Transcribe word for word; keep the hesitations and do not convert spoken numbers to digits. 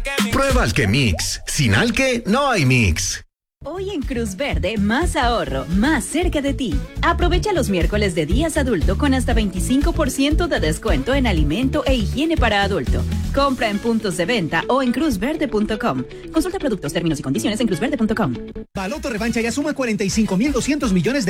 Prueba Alquemix. Sin Alque, no hay mix. Hoy en Cruz Verde, más ahorro, más cerca de ti. Aprovecha los miércoles de días adulto con hasta veinticinco por ciento de descuento en alimento e higiene para adulto. Compra en puntos de venta o en cruz verde punto com. Consulta productos, términos y condiciones en cruz verde punto com. Baloto Revancha ya suma cuarenta y cinco mil doscientos millones de